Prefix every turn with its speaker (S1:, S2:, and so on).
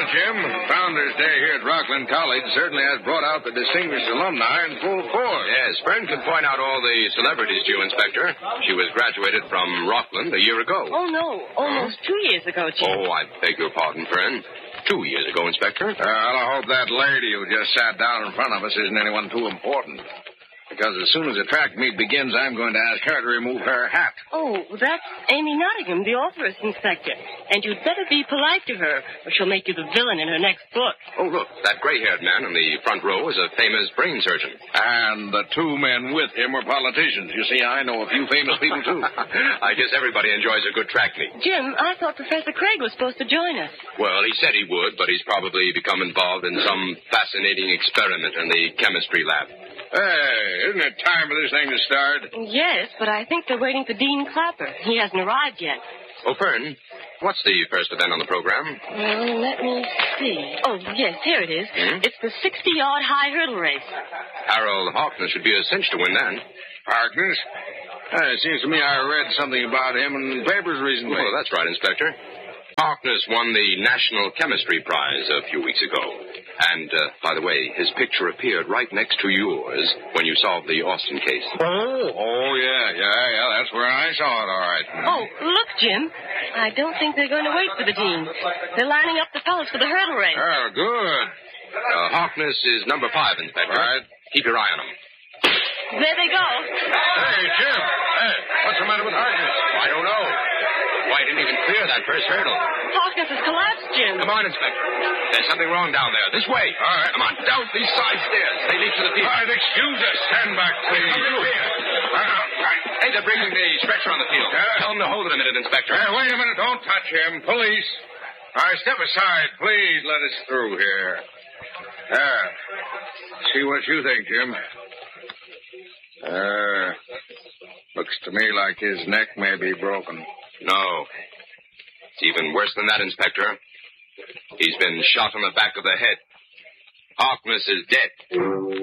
S1: Jim. Founders Day here at Rockland College certainly has brought out the distinguished alumni in full force.
S2: Yes, Fern can point out all the celebrities to you, Inspector. She was graduated from Rockland a year ago.
S3: Oh, no. Almost 2 years ago, Jim.
S2: Oh, I beg your pardon, Fern. 2 years ago, Inspector.
S1: Well, I hope that lady who just sat down in front of us isn't anyone too important. Because as soon as the track meet begins, I'm going to ask her to remove her hat.
S3: Oh, that's Amy Nottingham, the authoress, Inspector. And you'd better be polite to her, or she'll make you the villain in her next book.
S2: Oh, look, that gray-haired man in the front row is a famous brain surgeon.
S1: And the two men with him are politicians. You see, I know a few famous people, too.
S2: I guess everybody enjoys a good track meet.
S3: Jim, I thought Professor Craig was supposed to join us.
S2: Well, he said he would, but he's probably become involved in some fascinating experiment in the chemistry lab.
S1: Hey, isn't it time for this thing to start?
S3: Yes, but I think they're waiting for Dean Clapper. He hasn't arrived yet.
S2: Oh, Fern, what's the first event on the program?
S3: Well, let me see. Oh, yes, here it is. It's the 60-yard high hurdle race.
S2: Harold Harkness should be a cinch to win then.
S1: Harkness? It seems to me I read something about him in the papers recently.
S2: Oh, that's right, Inspector. Harkness won the National Chemistry Prize a few weeks ago. And, by the way, his picture appeared right next to yours when you solved the Austin case.
S1: Oh, yeah, that's where I saw it, all right.
S3: Oh, look, Jim. I don't think they're going to wait for the dean. They're lining up the fellows for the hurdle race.
S1: Oh, good.
S2: Harkness is number 5, Inspector.
S1: Right.
S2: Keep your eye on him.
S3: There they go.
S1: Hey, Jim. Hey, what's the matter with Harkness?
S2: I don't know. Why didn't even clear that first hurdle?
S3: Harkness has collapsed, Jim.
S2: Come on, Inspector. There's something wrong down there. This way.
S1: All right.
S2: Come on, down these side stairs. They lead to the field.
S1: All right, excuse us. Stand back, please.
S2: Come through here. Hey, they're bringing the stretcher on the field. Tell them to hold it a minute, Inspector.
S1: Hey, wait a minute. Don't touch him. Police. All right, step aside. Please let us through here. See what you think, Jim. Looks to me like his neck may be broken.
S2: No. It's even worse than that, Inspector. He's been shot in the back of the head. Harkness is dead.